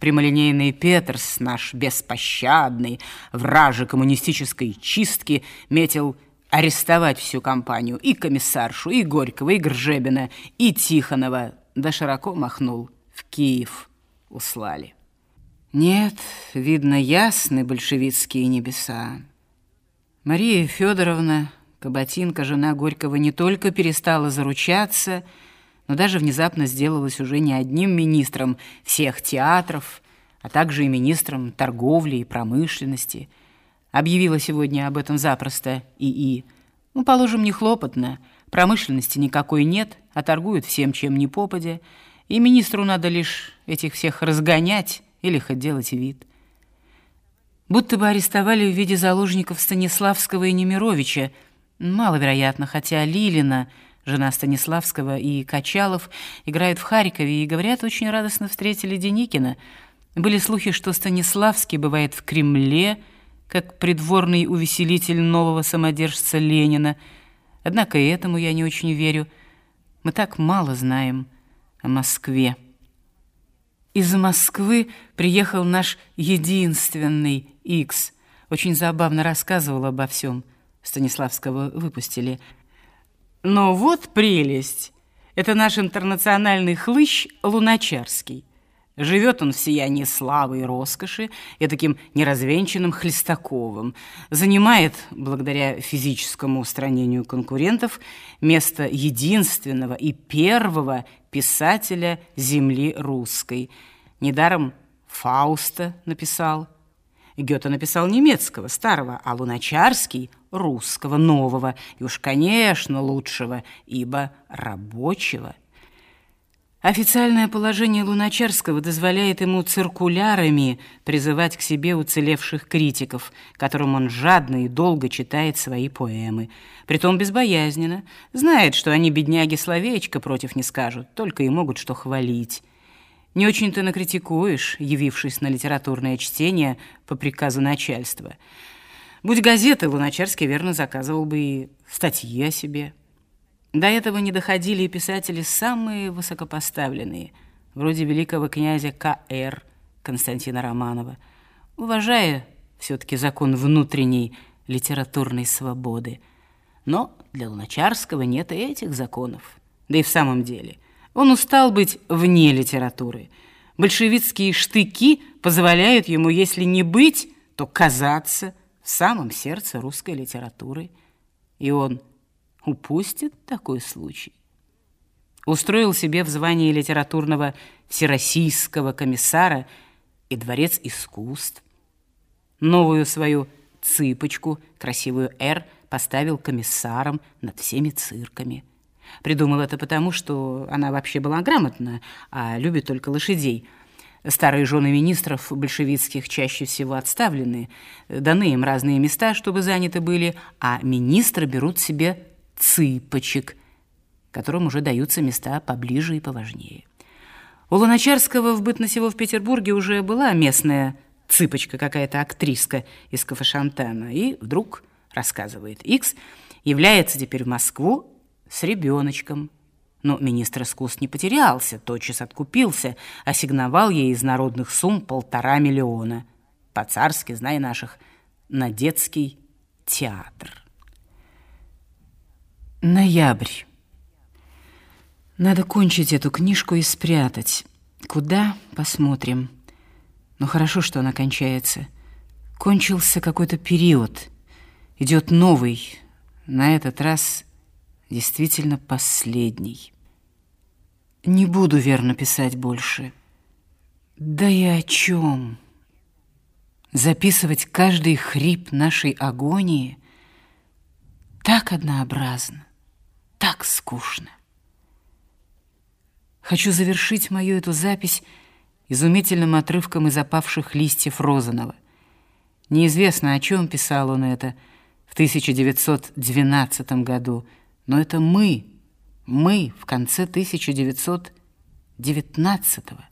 прямолинейный Петерс, наш беспощадный, враже коммунистической чистки, метил арестовать всю компанию, и комиссаршу, и Горького, и Гржебина, и Тихонова, да широко махнул: в Киев услали. Нет, видно, ясны большевистские небеса. Мария Федоровна, Каботинка, жена Горького, не только перестала заручаться, но даже внезапно сделалась уже не одним министром всех театров, а также и министром торговли и промышленности. Объявила сегодня об этом запросто ИИ. Ну, положим, не хлопотно, промышленности никакой нет, а торгуют всем, чем ни попадя, и министру надо лишь этих всех разгонять или хоть делать вид. Будто бы арестовали в виде заложников Станиславского и Немировича. Маловероятно, хотя Лилина, жена Станиславского, и Качалов играют в Харькове и, говорят, очень радостно встретили Деникина. Были слухи, что Станиславский бывает в Кремле, как придворный увеселитель нового самодержца Ленина. Однако и этому я не очень верю. Мы так мало знаем о Москве. Из Москвы приехал наш единственный Икс. Очень забавно рассказывал обо всем. Станиславского выпустили. Но вот прелесть. Это наш интернациональный хлыщ Луначарский. Живет он в сиянии славы и роскоши, и таким неразвенчанным Хлестаковым. Занимает, благодаря физическому устранению конкурентов, место единственного и первого писателя земли русской. Недаром Фауста написал. Гёте написал немецкого, старого, а Луначарский – русского, нового, и уж, конечно, лучшего, ибо рабочего. Официальное положение Луначарского дозволяет ему циркулярами призывать к себе уцелевших критиков, которым он жадно и долго читает свои поэмы. Притом безбоязненно. Знает, что они, бедняги, словечко против не скажут, только и могут что хвалить. Не очень-то накритикуешь, явившись на литературное чтение по приказу начальства. Будь газеты, Луначарский верно заказывал бы и статьи о себе. До этого не доходили и писатели самые высокопоставленные, вроде великого князя К.Р. Константина Романова, уважая все-таки закон внутренней литературной свободы. Но для Луначарского нет и этих законов. Да и в самом деле он устал быть вне литературы. Большевистские штыки позволяют ему, если не быть, то казаться в самом сердце русской литературы. И он упустит такой случай. Устроил себе в звании литературного всероссийского комиссара и дворец искусств. Новую свою цыпочку, красивую «Р», поставил комиссаром над всеми цирками. Придумал это потому, что она вообще была грамотна, а любит только лошадей. Старые жены министров большевистских чаще всего отставлены, даны им разные места, чтобы заняты были, а министры берут себе цыпочек, которым уже даются места поближе и поважнее. У Луначарского в бытность его в Петербурге уже была местная цыпочка, какая-то актриска из Кафе-Шантена, и вдруг, рассказывает Икс, является теперь в Москву с ребеночком. Но министр искусств не потерялся, тотчас откупился, ассигновал ей из народных сумм 1,5 миллиона. По-царски, знай наших, на детский театр. Ноябрь. Надо кончить эту книжку и спрятать. Куда? Посмотрим. Но хорошо, что она кончается. Кончился какой-то период. Идет новый. На этот раз действительно последний. Не буду верно писать больше. Да и о чем? Записывать каждый хрип нашей агонии так однообразно, так скучно. Хочу завершить мою эту запись изумительным отрывком из «Опавших листьев» Розанова. Неизвестно, о чем писал он это в 1912 году, но это мы в конце 1919-го.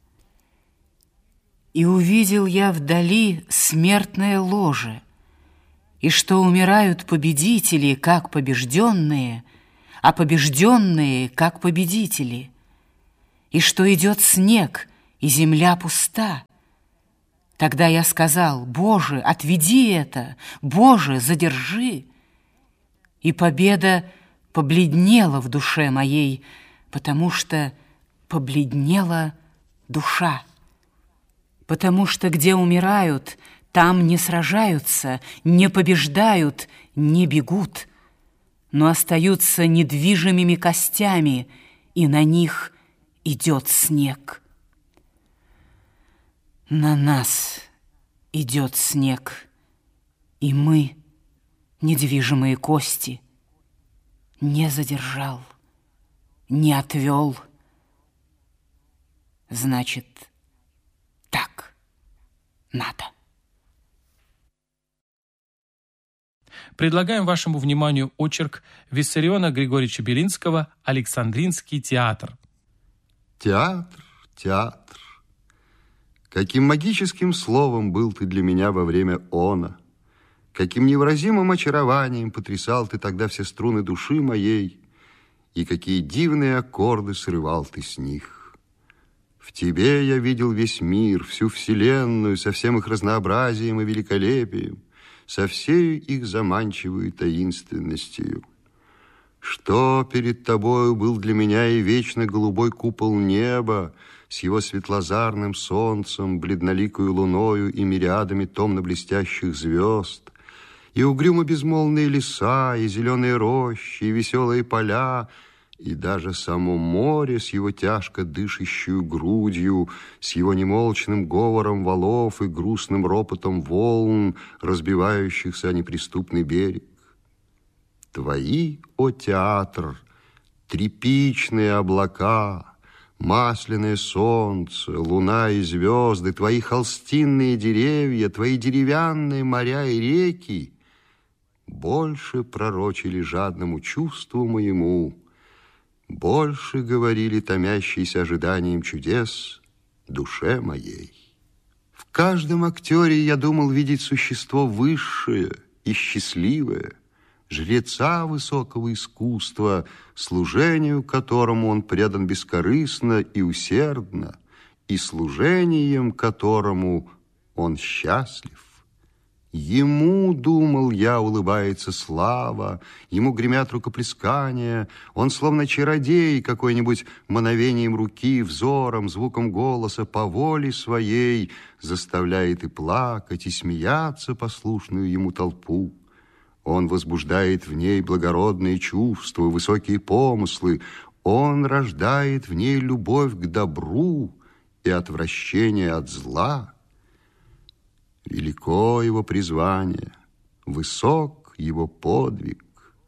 И увидел я вдали смертное ложе, и что умирают победители, как побежденные, а побежденные, как победители, и что идет снег, и земля пуста, Тогда я сказал: «Боже, отведи это! Боже, задержи!» И победа побледнела в душе моей, потому что побледнела душа. Потому что где умирают, там не сражаются, не побеждают, не бегут, но остаются недвижимыми костями, и на них идет снег. На нас идет снег, и мы, недвижимые кости, не задержал, не отвел. Значит, так надо. Предлагаем вашему вниманию очерк Виссариона Григорьевича Белинского «Александринский театр». Театр, театр. Каким магическим словом был ты для меня во время она, каким невыразимым очарованием потрясал ты тогда все струны души моей, и какие дивные аккорды срывал ты с них. В тебе я видел весь мир, всю вселенную, со всем их разнообразием и великолепием, со всею их заманчивой таинственностью. Что перед тобою был для меня и вечно голубой купол неба с его светлозарным солнцем, бледноликою луною и мириадами томно-блестящих звезд, и угрюмо-безмолвные леса, и зеленые рощи, и веселые поля, и даже само море с его тяжко дышащую грудью, с его немолчным говором валов и грустным ропотом волн, разбивающихся о неприступный берег. Твои, о театр, тряпичные облака, масляное солнце, луна и звезды, твои холстинные деревья, твои деревянные моря и реки больше пророчили жадному чувству моему, больше говорили томящейся ожиданием чудес душе моей. В каждом актере я думал видеть существо высшее и счастливое, жреца высокого искусства, служению которому он предан бескорыстно и усердно, и служением которому он счастлив. Ему, думал я, улыбается слава, ему гремят рукоплескания, он словно чародей какой-нибудь мановением руки, взором, звуком голоса по воле своей заставляет и плакать, и смеяться послушную ему толпу. Он возбуждает в ней благородные чувства, высокие помыслы. Он рождает в ней любовь к добру и отвращение от зла. Велико его призвание, высок его подвиг.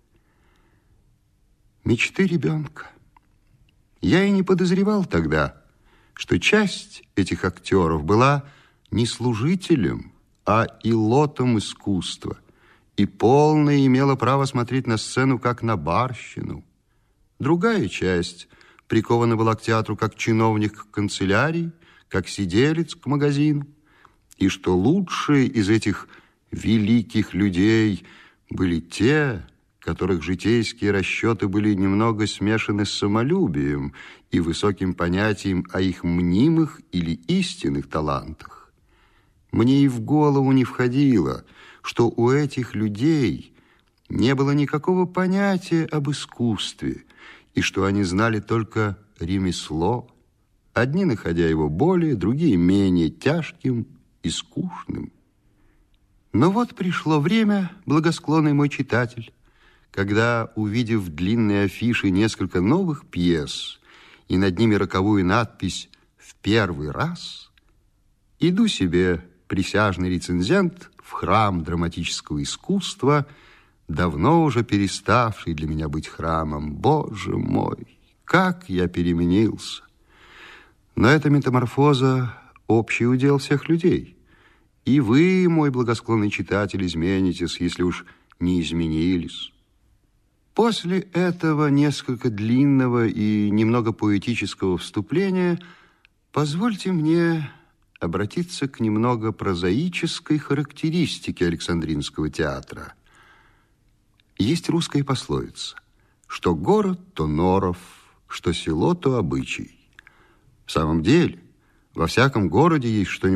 Мечты ребенка. Я и не подозревал тогда, что часть этих актеров была не служителем, а илотом искусства, и полно имела право смотреть на сцену, как на барщину. Другая часть прикована была к театру как чиновник к канцелярии, как сиделец к магазину. И что лучшие из этих великих людей были те, которых житейские расчеты были немного смешаны с самолюбием и высоким понятием о их мнимых или истинных талантах. Мне и в голову не входило, что у этих людей не было никакого понятия об искусстве, и что они знали только ремесло, одни находя его более, другие менее тяжким и скучным. Но вот пришло время, благосклонный мой читатель, когда, увидев в длинной афише несколько новых пьес и над ними роковую надпись «В первый раз», иду себе, присяжный рецензент, в храм драматического искусства, давно уже переставший для меня быть храмом. Боже мой, как я переменился! Но эта метаморфоза — общий удел всех людей. И вы, мой благосклонный читатель, изменитесь, если уж не изменились. После этого несколько длинного и немного поэтического вступления позвольте мне обратиться к немного прозаической характеристике Александринского театра. Есть русская пословица: что город, то норов, что село, то обычай. В самом деле, во всяком городе есть что-нибудь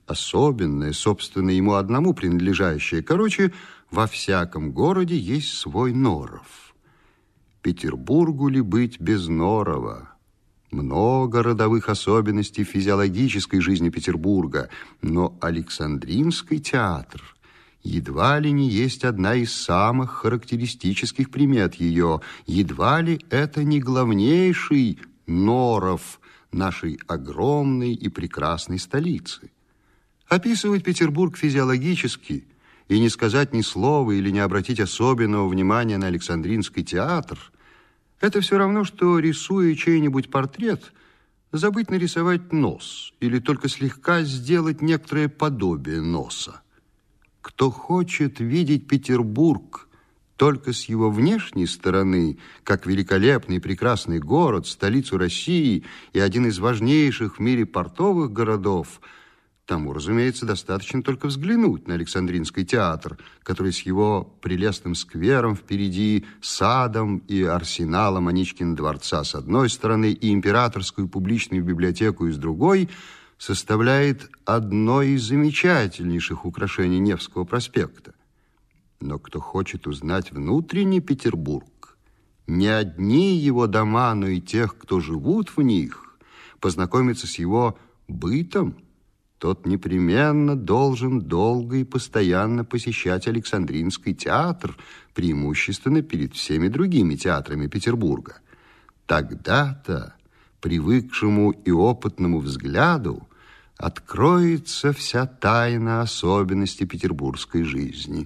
особенное, собственно, ему одному принадлежащее. Короче, во всяком городе есть свой Норов. Петербургу ли быть без Норова? Много родовых особенностей физиологической жизни Петербурга, но Александринский театр едва ли не есть одна из самых характеристических примет ее, едва ли это не главнейший Норов нашей огромной и прекрасной столицы. Описывать Петербург физиологически и не сказать ни слова или не обратить особенного внимания на Александринский театр – это все равно, что, рисуя чей-нибудь портрет, забыть нарисовать нос или только слегка сделать некоторое подобие носа. Кто хочет видеть Петербург только с его внешней стороны, как великолепный и прекрасный город, столицу России и один из важнейших в мире портовых городов, тому, разумеется, достаточно только взглянуть на Александринский театр, который с его прелестным сквером впереди, садом и арсеналом Аничкина дворца с одной стороны и императорскую публичную библиотеку с другой составляет одно из замечательнейших украшений Невского проспекта. Но кто хочет узнать внутренний Петербург, не одни его дома, но и тех, кто живут в них, познакомиться с его бытом, тот непременно должен долго и постоянно посещать Александринский театр, преимущественно перед всеми другими театрами Петербурга. Тогда-то, привыкшему и опытному взгляду, откроется вся тайна особенностей петербургской жизни.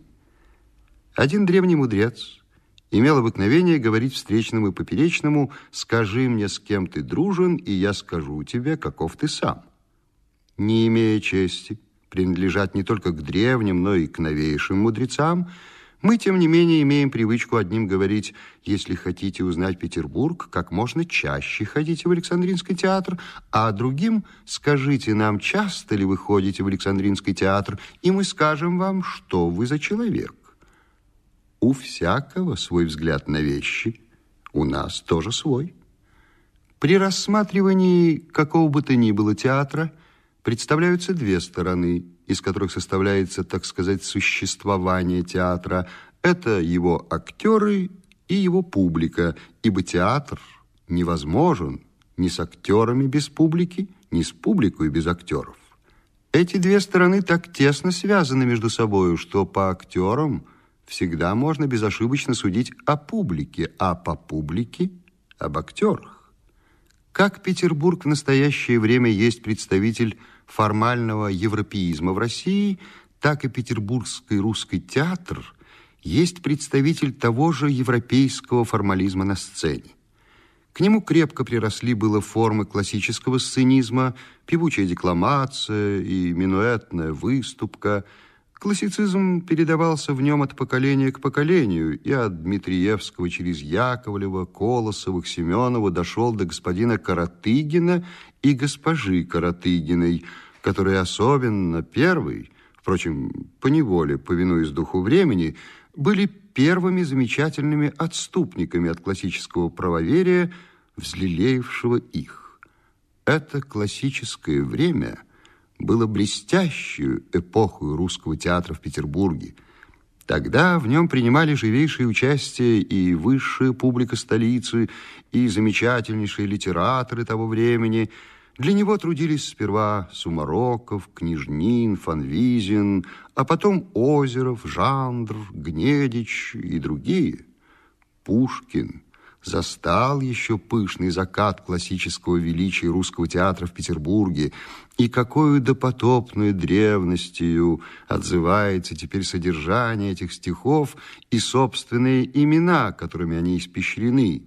Один древний мудрец имел обыкновение говорить встречному и поперечному: «Скажи мне, с кем ты дружен, и я скажу тебе, каков ты сам». Не имея чести принадлежать не только к древним, но и к новейшим мудрецам, мы, тем не менее, имеем привычку одним говорить: если хотите узнать Петербург, как можно чаще ходите в Александринский театр, а другим: скажите нам, часто ли вы ходите в Александринский театр, и мы скажем вам, что вы за человек. У всякого свой взгляд на вещи, у нас тоже свой. При рассматривании какого бы то ни было театра представляются две стороны, из которых составляется, так сказать, существование театра. Это его актеры и его публика, ибо театр невозможен ни с актерами без публики, ни с публикой без актеров. Эти две стороны так тесно связаны между собой, что по актерам всегда можно безошибочно судить о публике, а по публике – об актерах. Как Петербург в настоящее время есть представитель формального европеизма в России, так и Петербургский русский театр есть представитель того же европейского формализма на сцене. К нему крепко приросли было формы классического сценизма, певучая декламация и минуэтная выступка. Классицизм передавался в нем от поколения к поколению, и от Дмитриевского через Яковлева, Колосовых, Семенова дошел до господина Каратыгина и госпожи Каратыгиной, которые особенно первый, впрочем, поневоле, повинуясь духу времени, были первыми замечательными отступниками от классического правоверия, взлелеявшего их. Это классическое время было блестящую эпоху русского театра в Петербурге. Тогда в нем принимали живейшее участие и высшая публика столицы, и замечательнейшие литераторы того времени. Для него трудились сперва Сумароков, Княжнин, Фанвизин, а потом Озеров, Жандр, Гнедич и другие. Пушкин застал еще пышный закат классического величия русского театра в Петербурге, и какою допотопную древностью отзывается теперь содержание этих стихов и собственные имена, которыми они испещрены.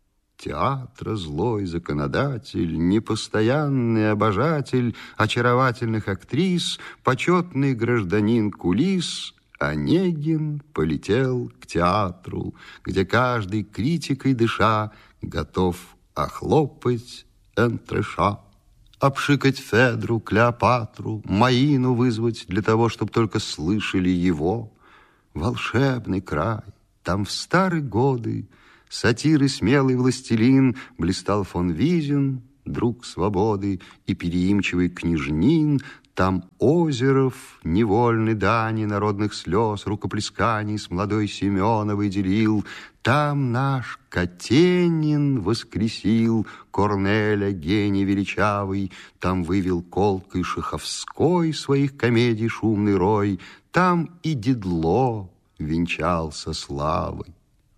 Театра злой законодатель, непостоянный обожатель очаровательных актрис, почетный гражданин кулис, Онегин полетел к театру, где каждый критикой дыша готов охлопать Энтреша, обшикать Федру, Клеопатру, Маину вызвать для того, чтобы только слышали его. Волшебный край, там в старые годы сатир и смелый властелин блистал Фонвизин, друг свободы, и переимчивый Княжнин. Там Озеров невольны дани народных слез, рукоплесканий с молодой Семеновой делил. Там наш Катенин воскресил Корнеля, гений величавый. Там вывел колкой Шаховской своих комедий шумный рой. Там и Дидло венчался славой.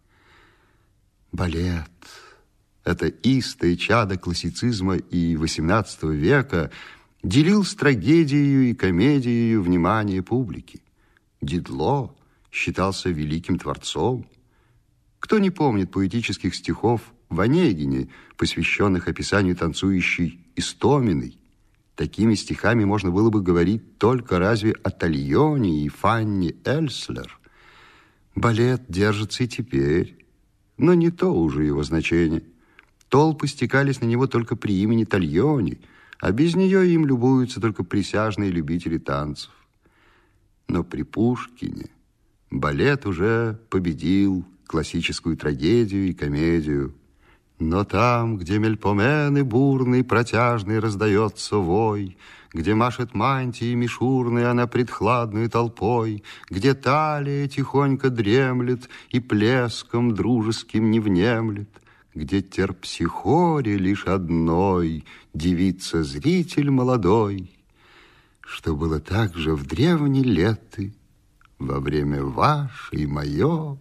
Балет — это истое чадо классицизма и XVIII века — делил с трагедией и комедией внимание публики. Дидло считался великим творцом. Кто не помнит поэтических стихов в Онегине, посвященных описанию танцующей Истоминой? Такими стихами можно было бы говорить только разве о Тальоне и Фанни Эльслер. Балет держится и теперь, но не то уже его значение. Толпы стекались на него только при имени Тальони, а без нее им любуются только присяжные любители танцев. Но при Пушкине балет уже победил классическую трагедию и комедию. Но там, где Мельпомены бурный, протяжный раздается вой, где машет мантией мишурной она пред хладной толпой, где талия тихонько дремлет и плеском дружеским не внемлет, где терпсихоре лишь одной девица зритель молодой, что было также в древние леты, во время ваше и мое.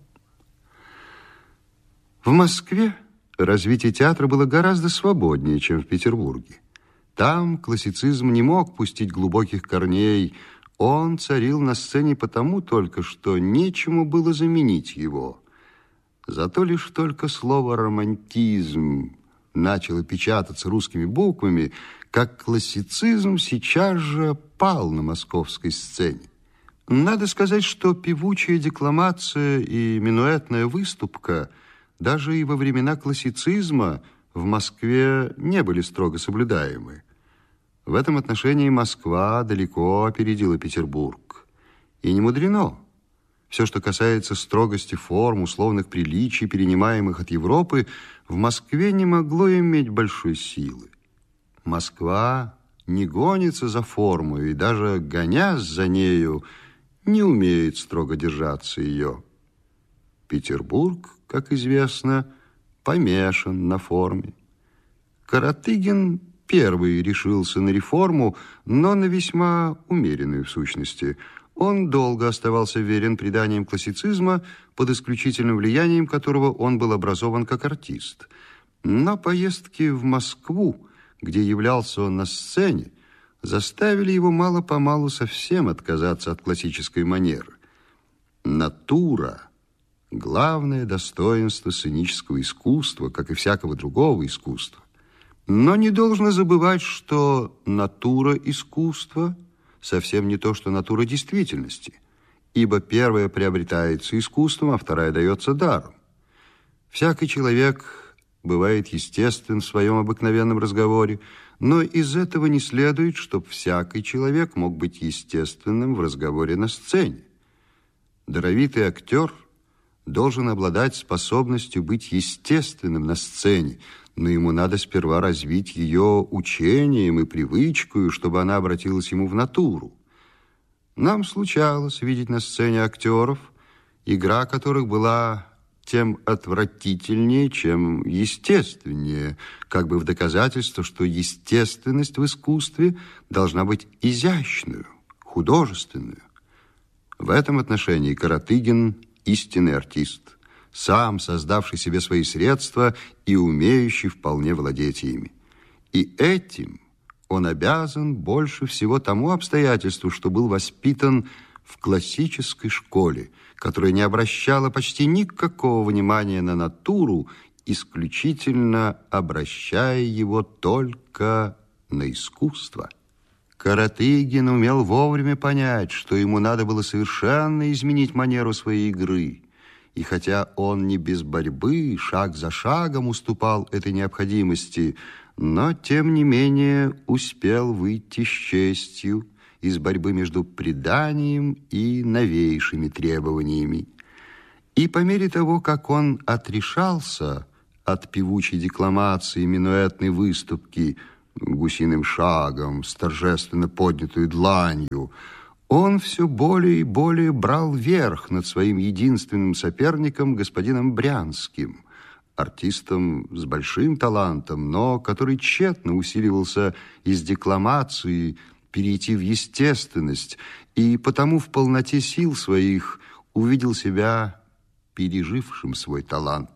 В Москве развитие театра было гораздо свободнее, чем в Петербурге. Там классицизм не мог пустить глубоких корней, он царил на сцене потому только, что нечему было заменить его. Зато лишь только слово «романтизм» начало печататься русскими буквами, как классицизм сейчас же пал на московской сцене. Надо сказать, что певучая декламация и минуэтная выступка даже и во времена классицизма в Москве не были строго соблюдаемы. В этом отношении Москва далеко опередила Петербург. И не мудрено. Все, что касается строгости форм, условных приличий, перенимаемых от Европы, в Москве не могло иметь большой силы. Москва не гонится за формой, и даже гонясь за нею, не умеет строго держаться ее. Петербург, как известно, помешан на форме. Каратыгин первый решился на реформу, но на весьма умеренную в сущности. Он долго оставался верен преданиям классицизма, под исключительным влиянием которого он был образован как артист. Но поездки в Москву, где являлся он на сцене, заставили его мало-помалу совсем отказаться от классической манеры. Натура – главное достоинство сценического искусства, как и всякого другого искусства. Но не должно забывать, что натура искусства – совсем не то, что натура действительности, ибо первая приобретается искусством, а вторая дается даром. Всякий человек бывает естествен в своем обыкновенном разговоре, но из этого не следует, чтобы всякий человек мог быть естественным в разговоре на сцене. Даровитый актер должен обладать способностью быть естественным на сцене, но ему надо сперва развить ее учением и привычкой, чтобы она обратилась ему в натуру. Нам случалось видеть на сцене актеров, игра которых была тем отвратительнее, чем естественнее, как бы в доказательство, что естественность в искусстве должна быть изящную, художественную. В этом отношении Каратыгин – истинный артист, сам создавший себе свои средства и умеющий вполне владеть ими. И этим он обязан больше всего тому обстоятельству, что был воспитан в классической школе, которая не обращала почти никакого внимания на натуру, исключительно обращая его только на искусство. Каратыгин умел вовремя понять, что ему надо было совершенно изменить манеру своей игры. И хотя он не без борьбы, шаг за шагом уступал этой необходимости, но, тем не менее, успел выйти с честью из борьбы между преданием и новейшими требованиями. И по мере того, как он отрешался от певучей декламации и минуэтной выступки, гусиным шагом, с торжественно поднятой дланью, он все более и более брал верх над своим единственным соперником, господином Брянским, артистом с большим талантом, но который тщетно усиливался из декламации перейти в естественность, и потому в полноте сил своих увидел себя пережившим свой талант.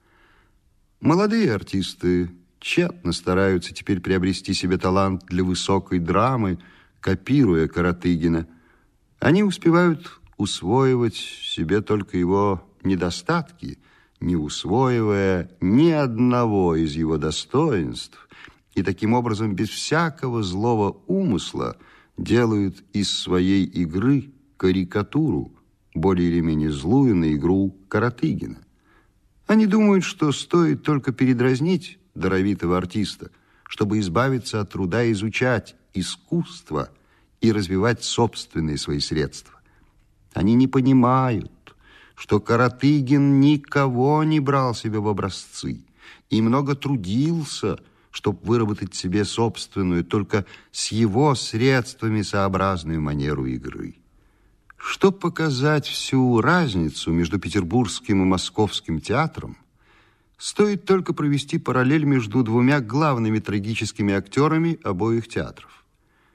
Молодые артисты тщетно стараются теперь приобрести себе талант для высокой драмы, копируя Каратыгина. Они успевают усвоивать себе только его недостатки, не усвоивая ни одного из его достоинств, и таким образом без всякого злого умысла делают из своей игры карикатуру, более или менее злую, на игру Каратыгина. Они думают, что стоит только передразнить даровитого артиста, чтобы избавиться от труда изучать искусство и развивать собственные свои средства. Они не понимают, что Каратыгин никого не брал себе в образцы и много трудился, чтобы выработать себе собственную, только с его средствами сообразную манеру игры. Чтобы показать всю разницу между петербургским и московским театром, стоит только провести параллель между двумя главными трагическими актерами обоих театров.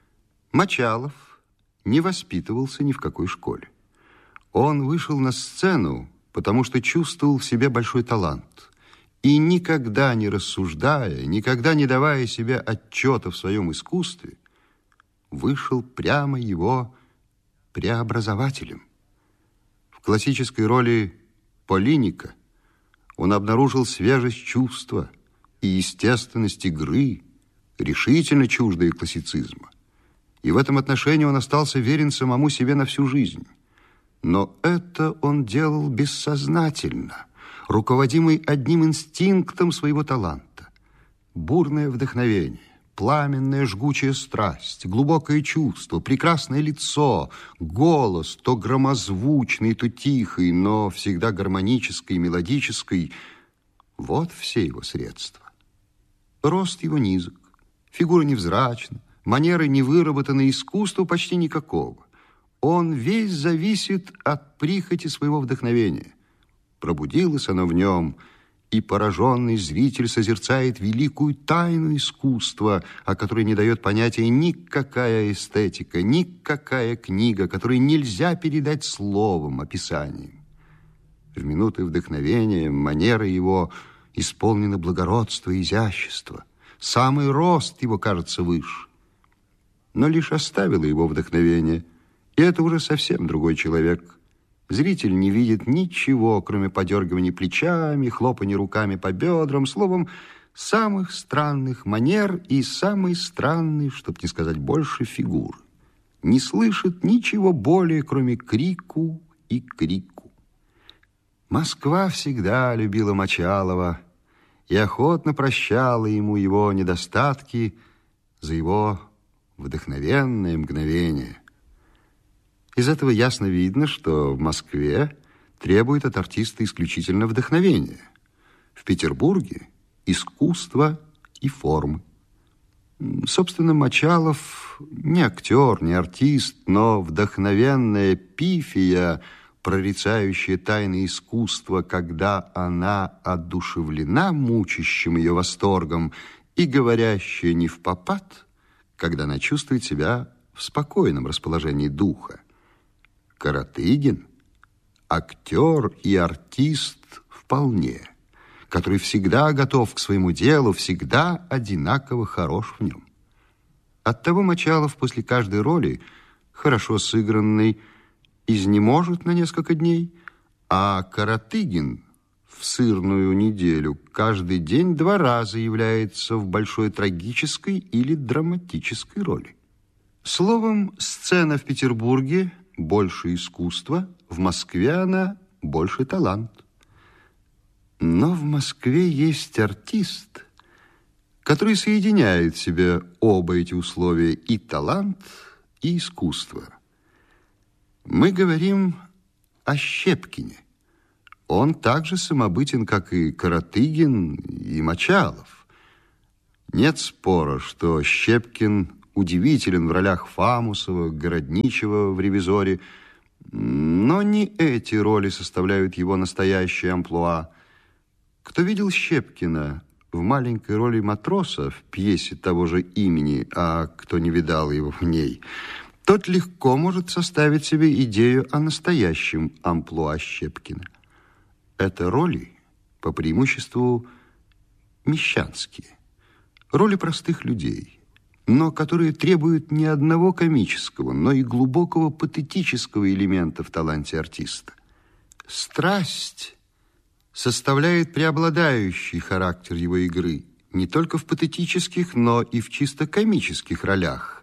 Мочалов не воспитывался ни в какой школе. Он вышел на сцену, потому что чувствовал в себе большой талант. И никогда не рассуждая, никогда не давая себе отчета в своем искусстве, вышел прямо его преобразователем. В классической роли Полиника он обнаружил свежесть чувства и естественность игры, решительно чуждые классицизма. И в этом отношении он остался верен самому себе на всю жизнь. Но это он делал бессознательно, руководимый одним инстинктом своего таланта. Бурное вдохновение, пламенная жгучая страсть, глубокое чувство, прекрасное лицо, голос, то громозвучный, то тихий, но всегда гармонический и мелодический. Вот все его средства. Рост его низок, фигура невзрачна, манеры не выработаны, искусства почти никакого. Он весь зависит от прихоти своего вдохновения. Пробудилось оно в нем, и пораженный зритель созерцает великую тайну искусства, о которой не дает понятия никакая эстетика, никакая книга, которую нельзя передать словом, описанием. В минуты вдохновения манеры его исполнены благородства и изящества. Самый рост его кажется выше. Но лишь оставило его вдохновение, и это уже совсем другой человек. Зритель не видит ничего, кроме подергивания плечами, хлопания руками по бедрам, словом, самых странных манер и самой странной, чтобы не сказать больше, фигуры. Не слышит ничего более, кроме крику и крику. Москва всегда любила Мочалова и охотно прощала ему его недостатки за его вдохновенное мгновение. Из этого ясно видно, что в Москве требует от артиста исключительно вдохновения. В Петербурге – искусство и формы. Собственно, Мочалов не актер, не артист, но вдохновенная пифия, прорицающая тайны искусства, когда она одушевлена мучащим ее восторгом, и говорящая не впопад, когда она чувствует себя в спокойном расположении духа. Каратыгин – актер и артист вполне, который всегда готов к своему делу, всегда одинаково хорош в нем. Оттого Мочалов после каждой роли, хорошо сыгранной, изнеможет на несколько дней, а Каратыгин в сырную неделю каждый день 2 раза является в большой трагической или драматической роли. Словом, сцена в Петербурге – больше искусства, в Москве она больше талант. Но в Москве есть артист, который соединяет в себе оба эти условия, и талант, и искусство. Мы говорим о Щепкине. Он так же самобытен, как и Каратыгин, и Мочалов. Нет спора, что Щепкин удивителен в ролях Фамусова, Городничего в «Ревизоре», но не эти роли составляют его настоящее амплуа. Кто видел Щепкина в маленькой роли матроса в пьесе того же имени, а кто не видал его в ней, тот легко может составить себе идею о настоящем амплуа Щепкина. Это роли, по преимуществу, мещанские, роли простых людей, но которые требуют не одного комического, но и глубокого патетического элемента в таланте артиста. Страсть составляет преобладающий характер его игры не только в патетических, но и в чисто комических ролях.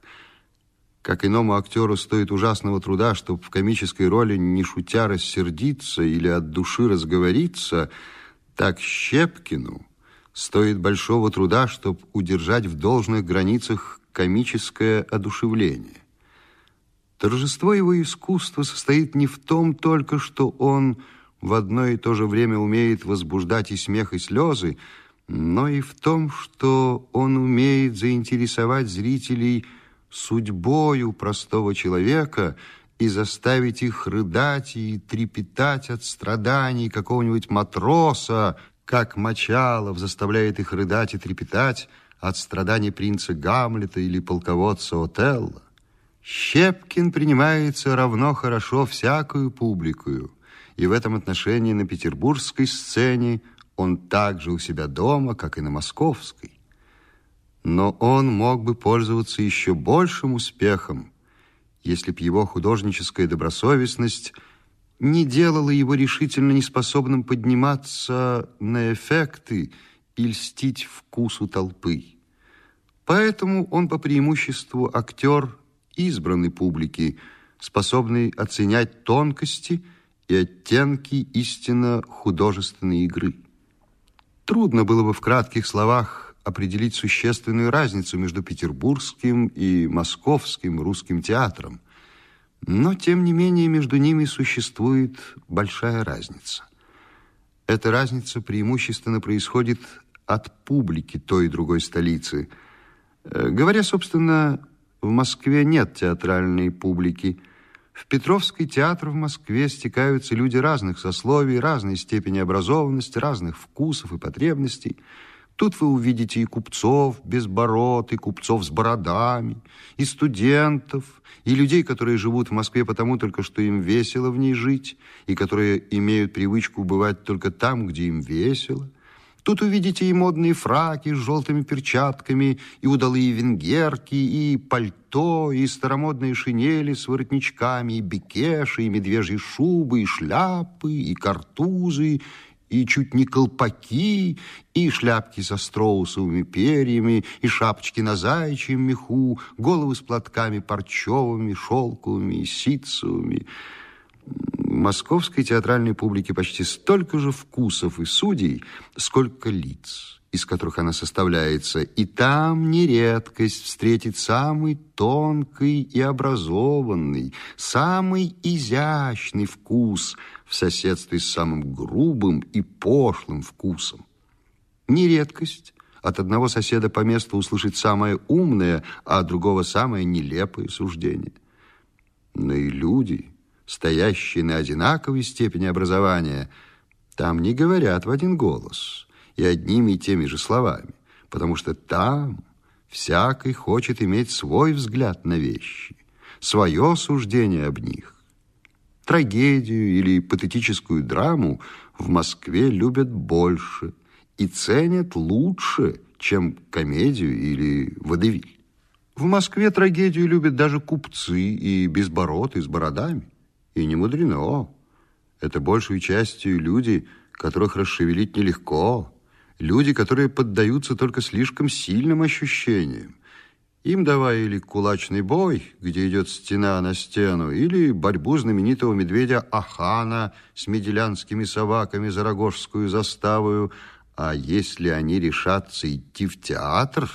Как иному актеру стоит ужасного труда, чтобы в комической роли не шутя рассердиться или от души разговориться, так Щепкину стоит большого труда, чтобы удержать в должных границах комическое одушевление. Торжество его искусства состоит не в том только, что он в одно и то же время умеет возбуждать и смех, и слезы, но и в том, что он умеет заинтересовать зрителей судьбою простого человека и заставить их рыдать и трепетать от страданий какого-нибудь матроса, как Мочалов заставляет их рыдать и трепетать от страданий принца Гамлета или полководца Отелло. Щепкин принимается равно хорошо всякую публикую, и в этом отношении на петербургской сцене он так же у себя дома, как и на московской. Но он мог бы пользоваться еще большим успехом, если б его художническая добросовестность не делала его решительно неспособным подниматься на эффекты и льстить вкусу толпы. Поэтому он по преимуществу актер избранной публики, способный оценять тонкости и оттенки истинно художественной игры. Трудно было бы в кратких словах определить существенную разницу между петербургским и московским русским театром, но, тем не менее, между ними существует большая разница. Эта разница преимущественно происходит от публики той и другой столицы. Говоря, собственно, в Москве нет театральной публики. В Петровский театр в Москве стекаются люди разных сословий, разной степени образованности, разных вкусов и потребностей. Тут вы увидите и купцов без бород, и купцов с бородами, и студентов, и людей, которые живут в Москве потому только, что им весело в ней жить, и которые имеют привычку бывать только там, где им весело. Тут увидите и модные фраки с желтыми перчатками, и удалые венгерки, и пальто, и старомодные шинели с воротничками, и бекеши, и медвежьи шубы, и шляпы, и картузы, и чуть не колпаки, и шляпки со страусовыми перьями, и шапочки на заячьем меху, головы с платками парчевыми, шелковыми и ситцевыми. В московской театральной публике почти столько же вкусов и судей, сколько лиц, из которых она составляется. И там не редкость встретить самый тонкий и образованный, самый изящный вкус в соседстве с самым грубым и пошлым вкусом. Не редкость от одного соседа по месту услышать самое умное, а от другого самое нелепое суждение. Но и люди, стоящие на одинаковой степени образования, там не говорят в один голос и одними и теми же словами, потому что там всякий хочет иметь свой взгляд на вещи, свое суждение об них. Трагедию или патетическую драму в Москве любят больше и ценят лучше, чем комедию или водевиль. В Москве трагедию любят даже купцы и без бород, и с бородами. И не мудрено. Это большей частью люди, которых расшевелить нелегко. Люди, которые поддаются только слишком сильным ощущениям. Им давай или кулачный бой, где идет стена на стену, или борьбу знаменитого медведя Ахана с меделянскими собаками за Рогожскую заставою. А если они решатся идти в театр,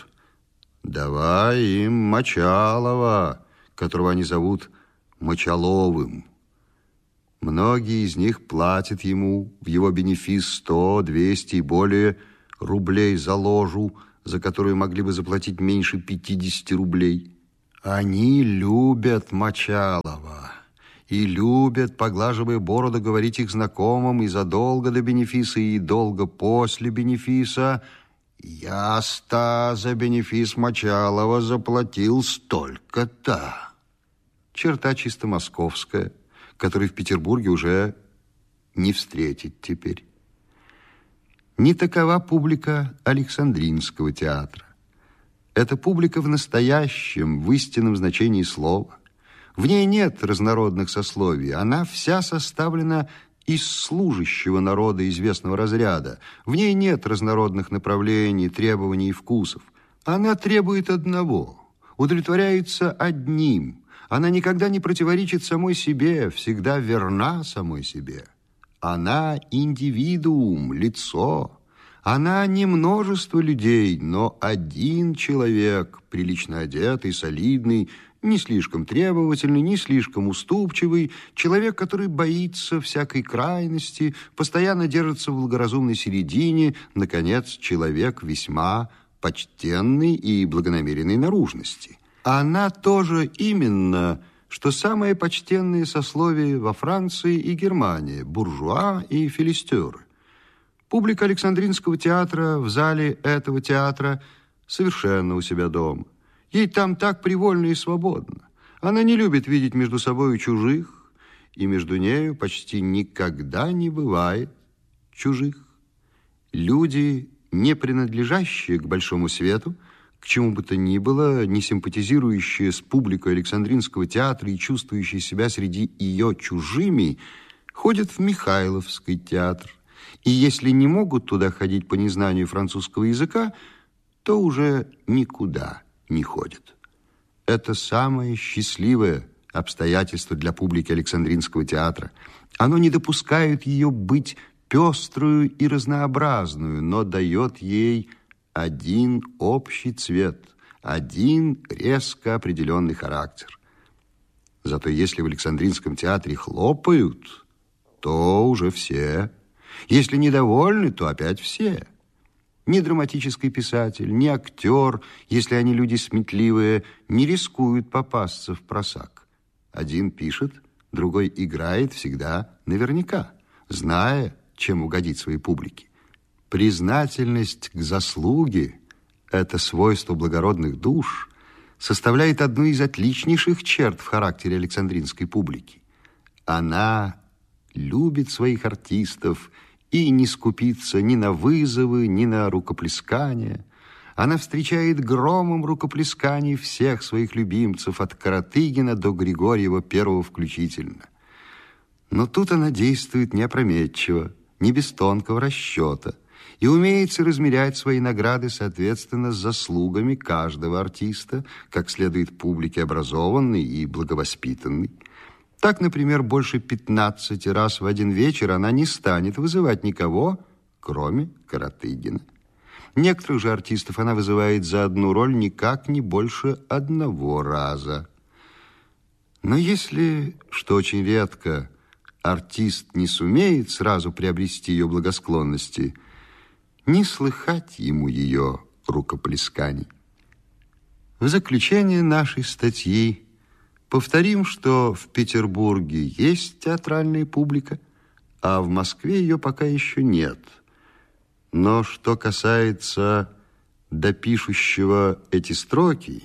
давай им Мочалова, которого они зовут Мочаловым. Многие из них платят ему в его бенефис 100, 200 и более рублей за ложу за которую могли бы заплатить меньше 50 рублей. Они любят Мочалова и любят, поглаживая бороду, говорить их знакомым и задолго до бенефиса, и долго после бенефиса: «Я-ста за бенефис Мочалова заплатил столько-то». Черта чисто московская, которой в Петербурге уже не встретить теперь. Не такова публика Александринского театра. Это публика в настоящем, в истинном значении слова. В ней нет разнородных сословий. Она вся составлена из служащего народа известного разряда. В ней нет разнородных направлений, требований и вкусов. Она требует одного, удовлетворяется одним. Она никогда не противоречит самой себе, всегда верна самой себе. Она индивидуум, лицо. Она не множество людей, но один человек, прилично одетый, солидный, не слишком требовательный, не слишком уступчивый, человек, который боится всякой крайности, постоянно держится в благоразумной середине, наконец, человек весьма почтенный и благонамеренной наружности. Она тоже именно, что самые почтенные сословия во Франции и Германии, буржуа и филистеры. Публика Александринского театра в зале этого театра совершенно у себя дома. Ей там так привольно и свободно. Она не любит видеть между собой чужих, и между нею почти никогда не бывает чужих. Люди, не принадлежащие к большому свету, к чему бы то ни было, не симпатизирующие с публикой Александринского театра и чувствующие себя среди ее чужими, ходят в Михайловский театр. И если не могут туда ходить по незнанию французского языка, то уже никуда не ходят. Это самое счастливое обстоятельство для публики Александринского театра. Оно не допускает ее быть пеструю и разнообразную, но дает ей один общий цвет, один резко определенный характер. Зато если в Александринском театре хлопают, то уже все. Если недовольны, то опять все. Ни драматический писатель, ни актер, если они люди сметливые, не рискуют попасться в просак. Один пишет, другой играет всегда наверняка, зная, чем угодить своей публике. Признательность к заслуге, это свойство благородных душ, составляет одну из отличнейших черт в характере Александринской публики. Она любит своих артистов и не скупится ни на вызовы, ни на рукоплескания. Она встречает громом рукоплесканий всех своих любимцев, от Каратыгина до Григорьева первого включительно. Но тут она действует не опрометчиво, не без тонкого расчета, и умеет соразмерять свои награды соответственно с заслугами каждого артиста, как следует публике образованной и благовоспитанной. Так, например, больше 15 раз в один вечер она не станет вызывать никого, кроме Каратыгина. Некоторых же артистов она вызывает за одну роль никак не больше одного раза. Но если, что очень редко, артист не сумеет сразу приобрести ее благосклонности, не слыхать ему ее рукоплесканий. В заключение нашей статьи повторим, что в Петербурге есть театральная публика, а в Москве ее пока еще нет. Но что касается допишущего эти строки,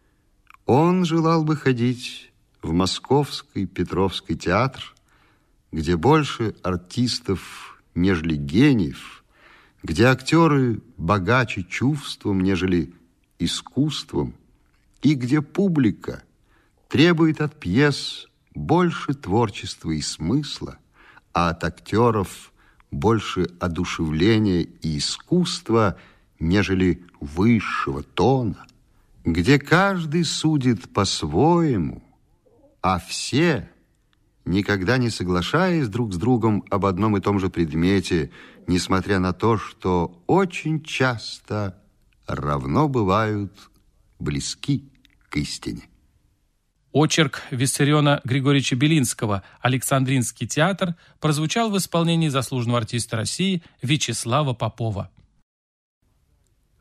он желал бы ходить в Московский Петровский театр, где больше артистов, нежели гениев, где актеры богаче чувством, нежели искусством, и где публика требует от пьес больше творчества и смысла, а от актеров больше одушевления и искусства, нежели высшего тона, где каждый судит по-своему, а все, никогда не соглашаясь друг с другом об одном и том же предмете, несмотря на то, что очень часто равно бывают близки к истине. Очерк Виссариона Григорьевича Белинского «Александринский театр» прозвучал в исполнении заслуженного артиста России Вячеслава Попова.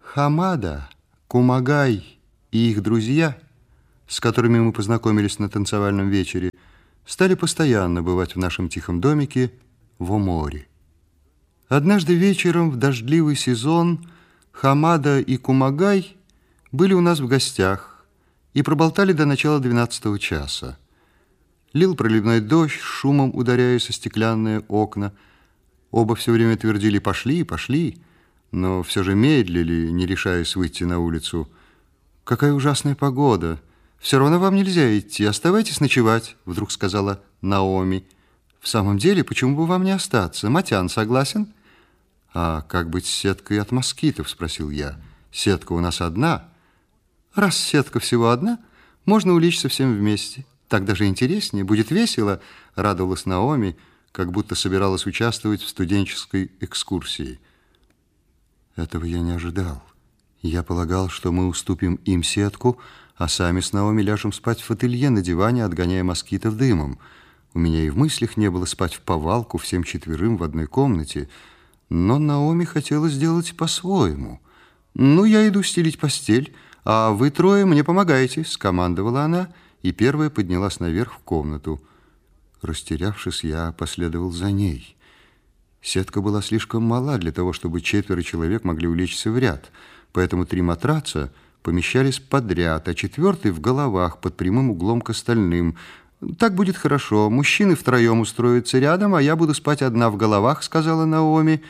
Хамада, Кумагай и их друзья, с которыми мы познакомились на танцевальном вечере, стали постоянно бывать в нашем тихом домике в Оморе. Однажды вечером в дождливый сезон Хамада и Кумагай были у нас в гостях и проболтали до начала 12 часа. Лил проливной дождь, шумом ударяясь о стеклянные окна. Оба все время твердили «пошли, пошли», но все же медлили, не решаясь выйти на улицу. «Какая ужасная погода! Все равно вам нельзя идти, оставайтесь ночевать», — вдруг сказала Наоми. «В самом деле, почему бы вам не остаться? Матян согласен?» «А как быть с сеткой от москитов?» — спросил я. «Сетка у нас одна». «Раз сетка всего одна, можно улечься всем вместе. Так даже интереснее, будет весело», — радовалась Наоми, как будто собиралась участвовать в студенческой экскурсии. Этого я не ожидал. Я полагал, что мы уступим им сетку, а сами с Наоми ляжем спать в ателье на диване, отгоняя москитов дымом. У меня и в мыслях не было спать в повалку всем четверым в одной комнате, но Наоми хотела сделать по-своему. «Ну, я иду стелить постель, а вы трое мне помогаете», — скомандовала она, и первая поднялась наверх в комнату. Растерявшись, я последовал за ней. Сетка была слишком мала для того, чтобы 4 человек могли улечься в ряд, поэтому 3 матраца помещались подряд, а 4-й в головах под прямым углом к остальным. «Так будет хорошо. Мужчины втроем устроятся рядом, а я буду спать одна в головах», — сказала Наоми.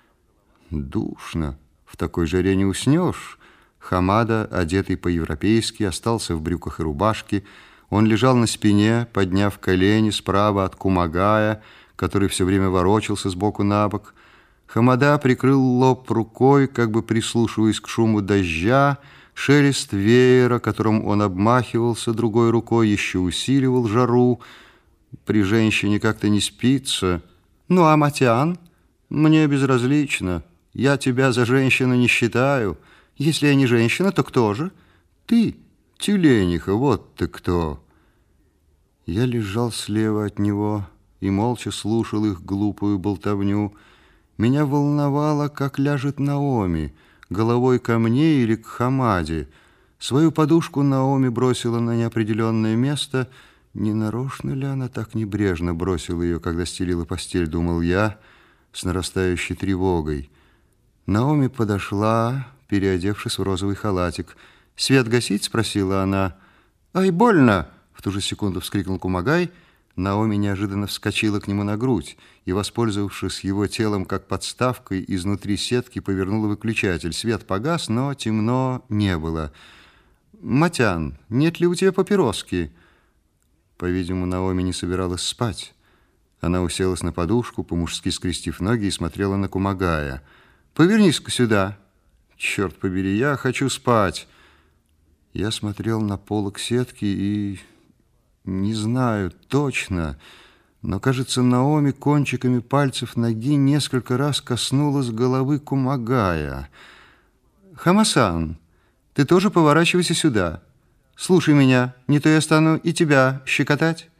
«Душно. В такой жаре не уснешь». Хамада, одетый по-европейски, остался в брюках и рубашке. Он лежал на спине, подняв колени справа от Кумагая, который все время ворочался сбоку на бок. Хамада прикрыл лоб рукой, как бы прислушиваясь к шуму дождя. Шелест веера, которым он обмахивался другой рукой, еще усиливал жару. При женщине как-то не спится. «Ну, а Матян? Мне безразлично. Я тебя за женщину не считаю. Если я не женщина, то кто же? Ты, тюлениха, вот ты кто». Я лежал слева от него и молча слушал их глупую болтовню. Меня волновало, как ляжет Наоми, головой ко мне или к Хамаде. Свою подушку Наоми бросила на неопределенное место. Не нарочно ли она так небрежно бросила ее, когда стелила постель, думал я, с нарастающей тревогой. Наоми подошла, переодевшись в розовый халатик. «Свет гасить?» — спросила она. «Ай, больно!» — в ту же секунду вскрикнул Кумагай. Наоми неожиданно вскочила к нему на грудь и, воспользовавшись его телом как подставкой, изнутри сетки повернула выключатель. Свет погас, но темно не было. «Матян, нет ли у тебя папироски?» По-видимому, Наоми не собиралась спать. Она уселась на подушку, по-мужски скрестив ноги, и смотрела на Кумагая. «Повернись-ка сюда». «Черт побери, я хочу спать». Я смотрел на полок сетки и... не знаю точно, но, кажется, Наоми кончиками пальцев ноги несколько раз коснулась головы Кумагая. «Хамасан, ты тоже поворачивайся сюда. Слушай меня, не то я стану и тебя щекотать».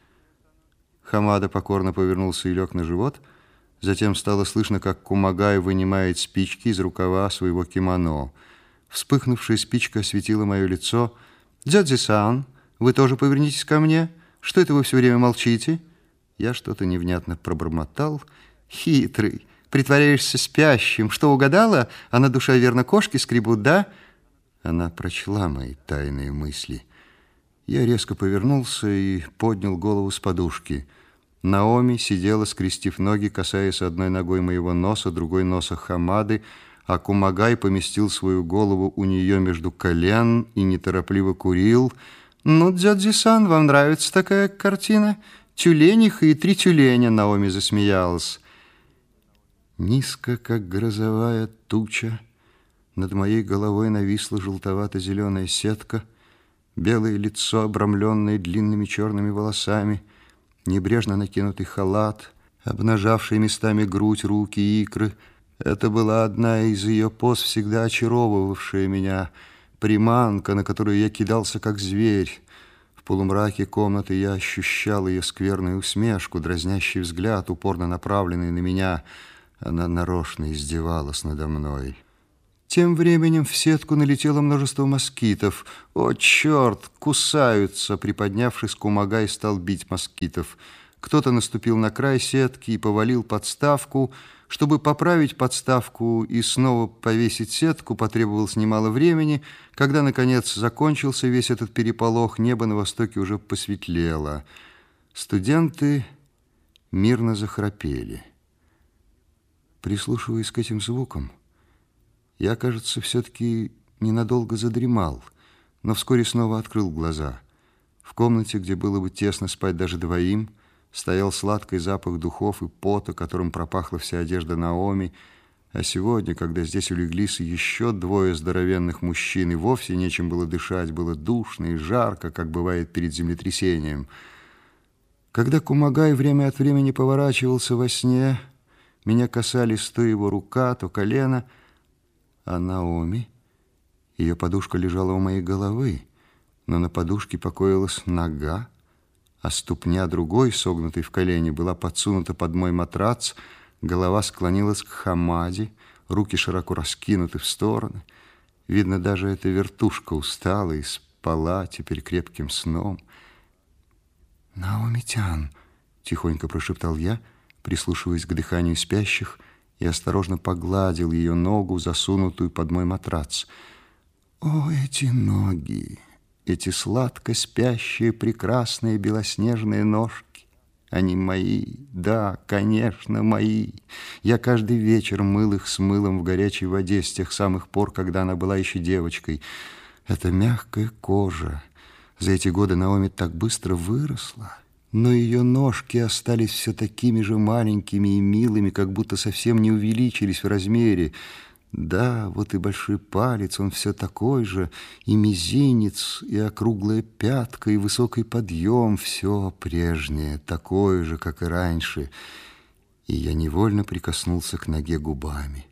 Хамада покорно повернулся и лег на живот. Затем стало слышно, как Кумагай вынимает спички из рукава своего кимоно. Вспыхнувшая спичка осветила мое лицо. «Дзядзи-сан, вы тоже повернитесь ко мне. Что это вы все время молчите?» Я что-то невнятно пробормотал. «Хитрый, притворяешься спящим. Что, угадала? А на душе, верно, кошки скребут, да?» Она прочла мои тайные мысли. Я резко повернулся и поднял голову с подушки. Наоми сидела, скрестив ноги, касаясь одной ногой моего носа, другой носа Хамады, а Кумагай поместил свою голову у нее между колен и неторопливо курил. «Ну, дядзи-сан, вам нравится такая картина? Тюлениха и 3 тюленя», — Наоми засмеялась. Низко, как грозовая туча, над моей головой нависла желтовато-зеленая сетка, белое лицо, обрамленное длинными черными волосами, небрежно накинутый халат, обнажавший местами грудь, руки и икры. Это была одна из ее поз, всегда очаровывавшая меня, приманка, на которую я кидался, как зверь. В полумраке комнаты я ощущал ее скверную усмешку, дразнящий взгляд, упорно направленный на меня. Она нарочно издевалась надо мной. Тем временем в сетку налетело множество москитов. «О, черт! Кусаются!» Приподнявшись, Кумагай стал бить москитов. Кто-то наступил на край сетки и повалил подставку. Чтобы поправить подставку и снова повесить сетку, потребовалось немало времени. Когда, наконец, закончился весь этот переполох, небо на востоке уже посветлело. Студенты мирно захрапели. Прислушиваясь к этим звукам, я, кажется, все-таки ненадолго задремал, но вскоре снова открыл глаза. В комнате, где было бы тесно спать даже двоим, стоял сладкий запах духов и пота, которым пропахла вся одежда Наоми, а сегодня, когда здесь улеглись еще двое здоровенных мужчин, и вовсе нечем было дышать, было душно и жарко, как бывает перед землетрясением. Когда Кумагай время от времени поворачивался во сне, меня касались то его рука, то колено, а Наоми, ее подушка лежала у моей головы, но на подушке покоилась нога, а ступня другой, согнутой в колене, была подсунута под мой матрац, голова склонилась к хамаде, руки широко раскинуты в стороны. Видно, даже эта вертушка устала и спала теперь крепким сном. «Наоми-тян», — тихонько прошептал я, прислушиваясь к дыханию спящих, и осторожно погладил ее ногу, засунутую под мой матрац. «О, эти ноги! Эти сладко спящие, прекрасные белоснежные ножки! Они мои, да, конечно, мои! Я каждый вечер мыл их с мылом в горячей воде с тех самых пор, когда она была еще девочкой. Это мягкая кожа. За эти годы Наоми так быстро выросла, но ее ножки остались все такими же маленькими и милыми, как будто совсем не увеличились в размере. Да, вот и большой палец, он все такой же, и мизинец, и округлая пятка, и высокий подъем, все прежнее, такое же, как и раньше. И я невольно прикоснулся к ноге губами.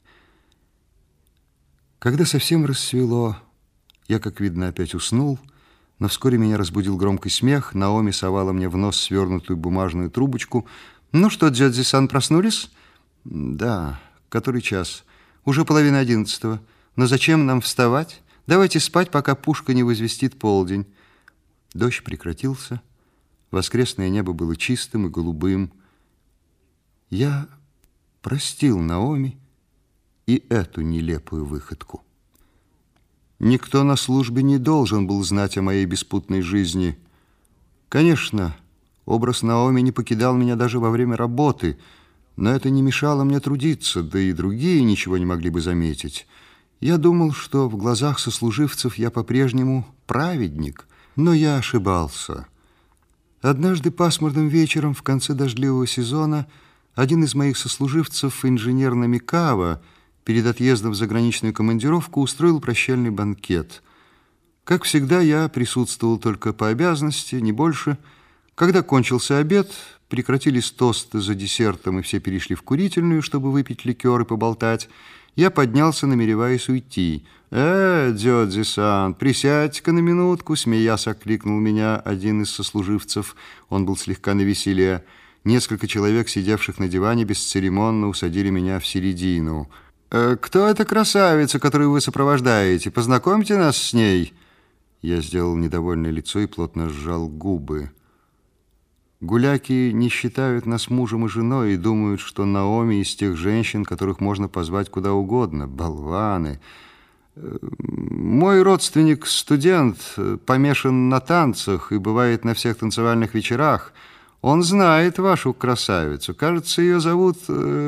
Когда совсем рассвело, я, как видно, опять уснул, но вскоре меня разбудил громкий смех. Наоми совала мне в нос свернутую бумажную трубочку. «Ну что, Дзёдзи-сан, проснулись?» «Да. Который час?» «Уже 10:30. Но зачем нам вставать? Давайте спать, пока пушка не возвестит полдень». Дождь прекратился. Воскресное небо было чистым и голубым. Я простил Наоми и эту нелепую выходку. Никто на службе не должен был знать о моей беспутной жизни. Конечно, образ Наоми не покидал меня даже во время работы, но это не мешало мне трудиться, да и другие ничего не могли бы заметить. Я думал, что в глазах сослуживцев я по-прежнему праведник, но я ошибался. Однажды пасмурным вечером в конце дождливого сезона один из моих сослуживцев, инженер Намикава, перед отъездом в заграничную командировку устроил прощальный банкет. Как всегда, я присутствовал только по обязанности, не больше. Когда кончился обед, прекратились тосты за десертом, и все перешли в курительную, чтобы выпить ликер и поболтать, я поднялся, намереваясь уйти. Дзёдзи-сан, присядьте-ка на минутку», — смеясь окликнул меня один из сослуживцев. Он был слегка навеселе. Несколько человек, сидевших на диване, бесцеремонно усадили меня в середину. «Кто эта красавица, которую вы сопровождаете? Познакомьте нас с ней». Я сделал недовольное лицо и плотно сжал губы. Гуляки не считают нас мужем и женой и думают, что Наоми из тех женщин, которых можно позвать куда угодно. Болваны. Мой родственник, студент, помешан на танцах и бывает на всех танцевальных вечерах. Он знает вашу красавицу. Кажется, ее зовут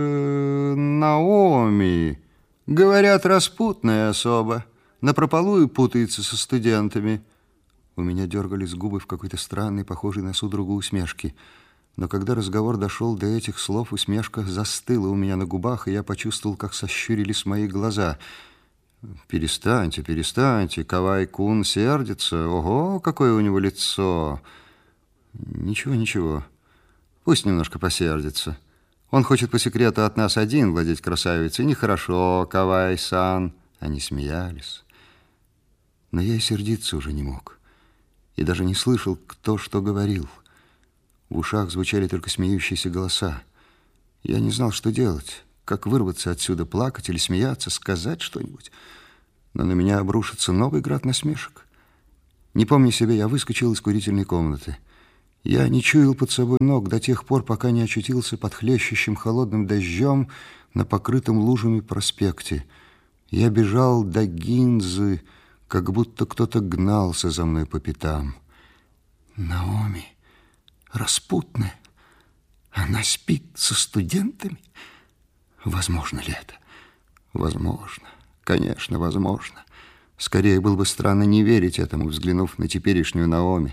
Наоми. Говорят, распутная особа. Напропалую путается со студентами». У меня дергались губы в какой-то странной, похожей на судорогу усмешки. Но когда разговор дошел до этих слов, усмешка застыла у меня на губах, и я почувствовал, как сощурились мои глаза. «Перестаньте, перестаньте, Кавай-кун сердится. Ого, какое у него лицо!» «Ничего, ничего. Пусть немножко посердится. Он хочет по секрету от нас один владеть красавицей. Нехорошо, Кавай-сан». Они смеялись. Но я и сердиться уже не мог. И даже не слышал, кто что говорил. В ушах звучали только смеющиеся голоса. Я не знал, что делать. Как вырваться отсюда, плакать или смеяться, сказать что-нибудь. но на меня обрушится новый град насмешек. Не помня себя, я выскочил из курительной комнаты. Я не чуял под собой ног до тех пор, пока не очутился под хлещущим холодным дождем на покрытом лужами проспекте. Я бежал до Гинзы, как будто кто-то гнался за мной по пятам. Наоми, распутная, она спит со студентами? Возможно ли это? Возможно, конечно, возможно. Скорее было бы странно не верить этому, взглянув на теперешнюю Наоми.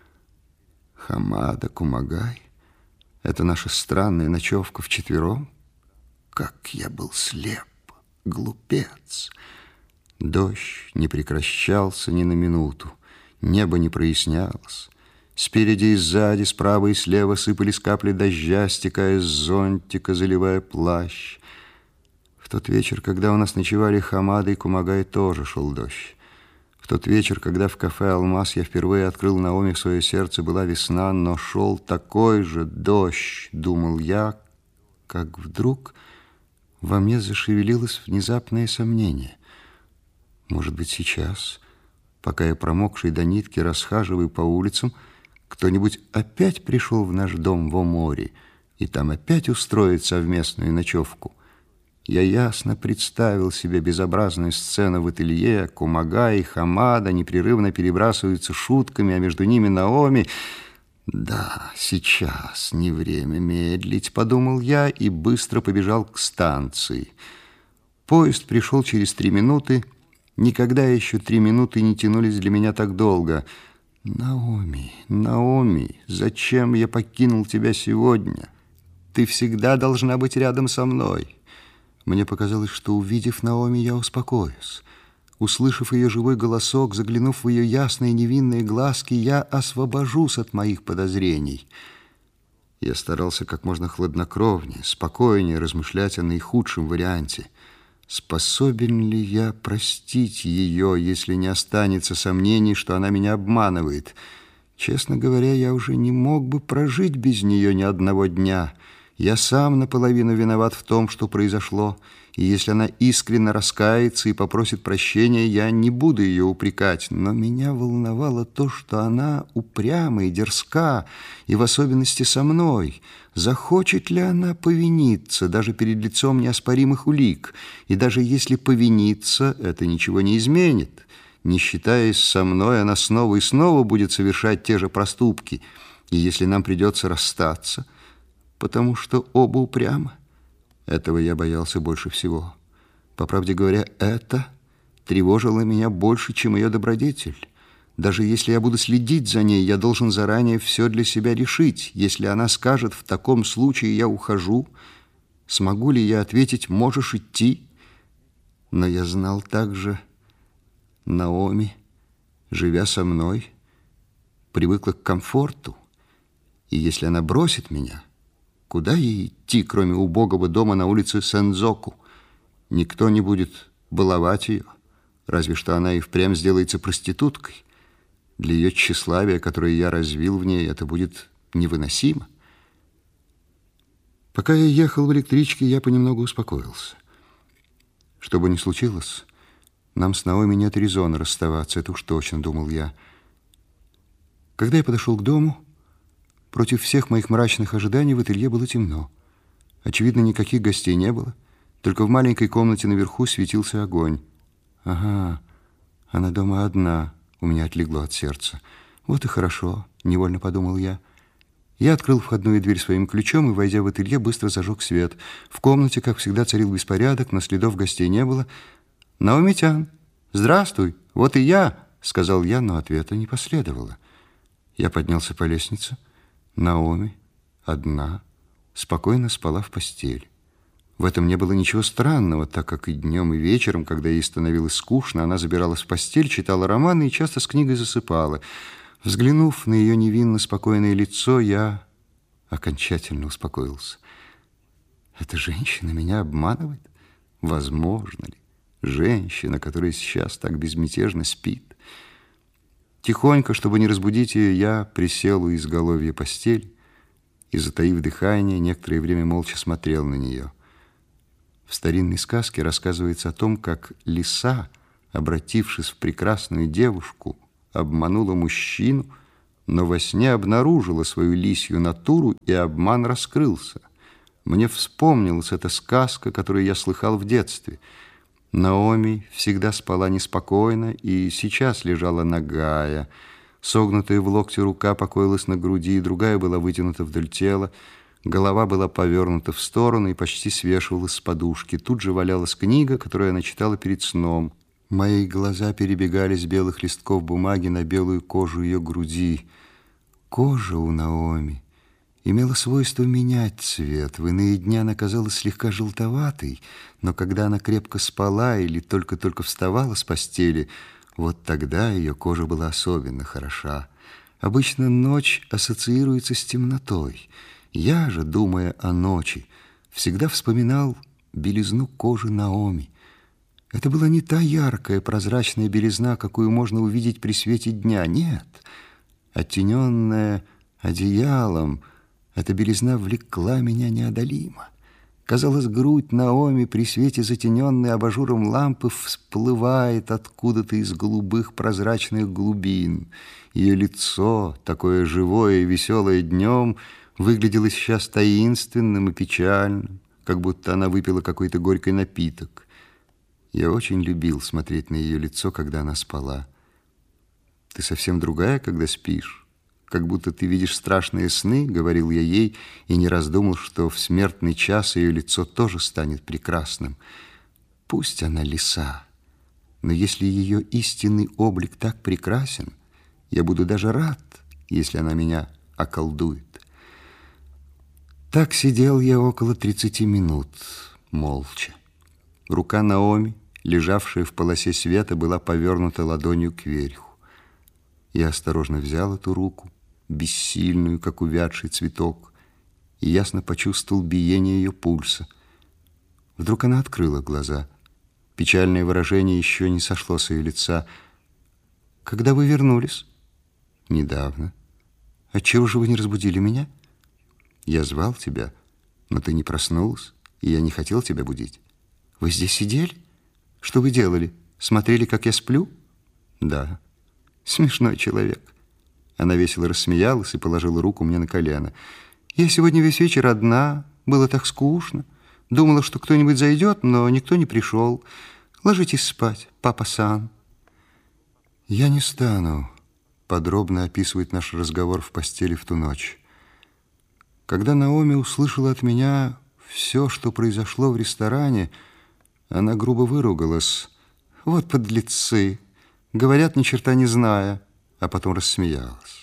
Хамада, Кумагай, это наша странная ночевка вчетвером. Как я был слеп, глупец. Дождь не прекращался ни на минуту, небо не прояснялось. Спереди и сзади, справа и слева сыпались капли дождя, стекая с зонтика, заливая плащ. В тот вечер, когда у нас ночевали Хамада и Кумагай, тоже шел дождь. В тот вечер, когда в кафе «Алмаз» я впервые открыл Наоми в свое сердце, была весна, но шел такой же дождь, думал я, как вдруг во мне зашевелилось внезапное сомнение. Может быть, сейчас, пока я промокший до нитки расхаживаю по улицам, кто-нибудь опять пришел в наш дом в Омори и там опять устроит совместную ночевку. Я ясно представил себе безобразную сцену в ателье. Кумагай и Хамада непрерывно перебрасываются шутками, а между ними Наоми. Да, сейчас не время медлить, подумал я и быстро побежал к станции. Поезд пришел через 3 минуты. Никогда еще 3 минуты не тянулись для меня так долго. Наоми, Наоми, зачем я покинул тебя сегодня? Ты всегда должна быть рядом со мной. Мне показалось, что, увидев Наоми, я успокоюсь. Услышав ее живой голосок, заглянув в ее ясные невинные глазки, я освобожусь от моих подозрений. Я старался как можно хладнокровнее, спокойнее размышлять о наихудшем варианте. Способен ли я простить ее, если не останется сомнений, что она меня обманывает? Честно говоря, я уже не мог бы прожить без нее ни одного дня. Я сам наполовину виноват в том, что произошло, и если она искренне раскается и попросит прощения, я не буду ее упрекать. Но меня волновало то, что она упряма и дерзка, и в особенности со мной. Захочет ли она повиниться, даже перед лицом неоспоримых улик? И даже если повиниться, это ничего не изменит. Не считаясь со мной, она снова и снова будет совершать те же проступки. И если нам придется расстаться, потому что оба упрямы, этого я боялся больше всего. По правде говоря, это тревожило меня больше, чем ее добродетель. Даже если я буду следить за ней, я должен заранее все для себя решить. Если она скажет: в таком случае я ухожу, смогу ли я ответить: можешь идти? Но я знал также, Наоми, живя со мной, привыкла к комфорту. И если она бросит меня, куда ей идти, кроме убогого дома на улице Сензоку? Никто не будет баловать ее, разве что она и впрямь сделается проституткой. Для ее тщеславия, которое я развил в ней, это будет невыносимо. Пока я ехал в электричке, я понемногу успокоился. Что бы ни случилось, нам с Наоми нет резона расставаться, это уж точно, думал я. Когда я подошел к дому, против всех моих мрачных ожиданий в ателье было темно. Очевидно, никаких гостей не было, только в маленькой комнате наверху светился огонь. Ага, она дома одна. У меня отлегло от сердца. Вот и хорошо, невольно подумал я. Я открыл входную дверь своим ключом и, войдя в ателье, быстро зажег свет. В комнате, как всегда, царил беспорядок, но следов гостей не было. «Наомитян, здравствуй, вот и я», — сказал я, но ответа не последовало. Я поднялся по лестнице. Наоми, одна, спокойно спала в постели. В этом не было ничего странного, так как и днем, и вечером, когда ей становилось скучно, она забиралась в постель, читала романы и часто с книгой засыпала. Взглянув на ее невинно спокойное лицо, я окончательно успокоился. Эта женщина меня обманывает? Возможно ли? Женщина, которая сейчас так безмятежно спит. Тихонько, чтобы не разбудить ее, я присел у изголовья постели и, затаив дыхание, некоторое время молча смотрел на нее. В старинной сказке рассказывается о том, как лиса обратившись в прекрасную девушку, обманула мужчину, но во сне обнаружила свою лисью натуру, и обман раскрылся. Мне вспомнилась эта сказка, которую я слыхал в детстве. Наоми всегда спала неспокойно и сейчас лежала нагая. Согнутая в локте рука покоилась на груди, другая была вытянута вдоль тела. Голова была повернута в сторону и почти свешивалась с подушки. Тут же валялась книга, которую она читала перед сном. Мои глаза перебегали с белых листков бумаги на белую кожу ее груди. Кожа у Наоми имела свойство менять цвет. В иные дни она казалась слегка желтоватой, но когда она крепко спала или только-только вставала с постели, вот тогда ее кожа была особенно хороша. Обычно ночь ассоциируется с темнотой. Я же, думая о ночи, всегда вспоминал белизну кожи Наоми. Это была не та яркая прозрачная белизна, какую можно увидеть при свете дня. Нет, оттененная одеялом, эта белизна влекла меня неодолимо. Казалось, грудь Наоми при свете затененной абажуром лампы всплывает откуда-то из голубых прозрачных глубин. Ее лицо, такое живое и веселое днем, выглядело сейчас таинственным и печальным, как будто она выпила какой-то горький напиток. Я очень любил смотреть на ее лицо, когда она спала. «Ты совсем другая, когда спишь. Как будто ты видишь страшные сны», — говорил я ей, и не раз думал, что в смертный час ее лицо тоже станет прекрасным. Пусть она лиса, но если ее истинный облик так прекрасен, я буду даже рад, если она меня околдует. Так сидел я около 30 минут, молча. Рука Наоми, лежавшая в полосе света, была повернута ладонью кверху. Я осторожно взял эту руку, бессильную, как увядший цветок, и ясно почувствовал биение ее пульса. Вдруг она открыла глаза. Печальное выражение еще не сошло с ее лица. «Когда вы вернулись?» «Недавно». «Отчего же вы не разбудили меня?» «Я звал тебя, но ты не проснулась, и я не хотел тебя будить». «Вы здесь сидели? Что вы делали? Смотрели, как я сплю?» «Да». «Смешной человек». Она весело рассмеялась и положила руку мне на колено. «Я сегодня весь вечер одна, было так скучно. Думала, что кто-нибудь зайдет, но никто не пришел. Ложитесь спать, папа-сан». Я не стану подробно описывать наш разговор в постели в ту ночь. Когда Наоми услышала от меня все, что произошло в ресторане, она грубо выругалась. «Вот подлецы! Говорят, ни черта не зная», а потом рассмеялась.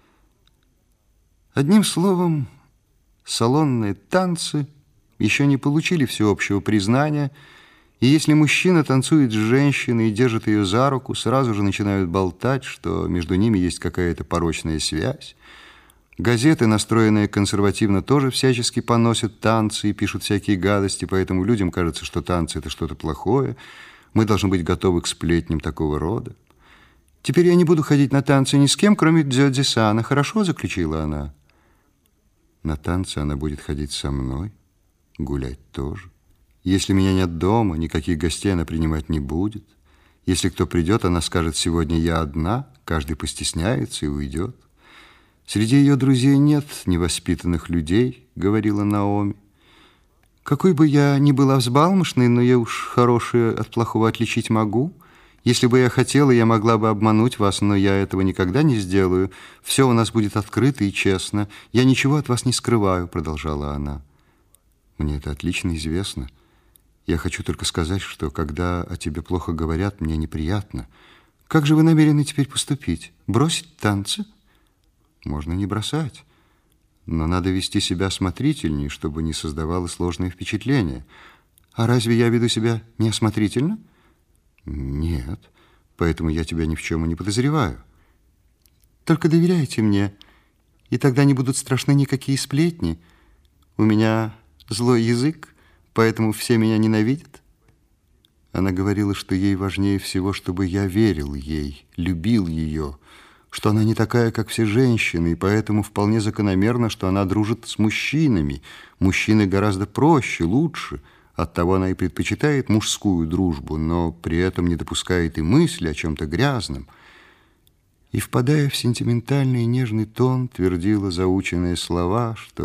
Одним словом, салонные танцы еще не получили всеобщего признания, и если мужчина танцует с женщиной и держит ее за руку, сразу же начинают болтать, что между ними есть какая-то порочная связь. Газеты, настроенные консервативно, тоже всячески поносят танцы и пишут всякие гадости, поэтому людям кажется, что танцы – это что-то плохое. Мы должны быть готовы к сплетням такого рода. «Теперь я не буду ходить на танцы ни с кем, кроме Дзёдзи-сана. Хорошо?» – заключила она. На танцы она будет ходить со мной, гулять тоже. Если меня нет дома, никаких гостей она принимать не будет. Если кто придет, она скажет: «Сегодня я одна», каждый постесняется и уйдет. «Среди ее друзей нет невоспитанных людей», — говорила Наоми. «Какой бы я ни была взбалмошной, но я уж хорошее от плохого отличить могу. Если бы я хотела, я могла бы обмануть вас, но я этого никогда не сделаю. Все у нас будет открыто и честно. Я ничего от вас не скрываю», — продолжала она. «Мне это отлично известно. Я хочу только сказать, что когда о тебе плохо говорят, мне неприятно. Как же вы намерены теперь поступить? Бросить танцы?» «Можно не бросать, но надо вести себя осмотрительнее, чтобы не создавалось ложное впечатление». «А разве я веду себя неосмотрительно?» «Нет, поэтому я тебя ни в чем и не подозреваю». «Только доверяйте мне, и тогда не будут страшны никакие сплетни. У меня злой язык, поэтому все меня ненавидят». Она говорила, что ей важнее всего, чтобы я верил ей, любил ее, что она не такая, как все женщины, и поэтому вполне закономерно, что она дружит с мужчинами. Мужчины гораздо проще, лучше. Оттого она и предпочитает мужскую дружбу, но при этом не допускает и мысли о чем-то грязном. И, впадая в сентиментальный и нежный тон, твердила заученные слова, что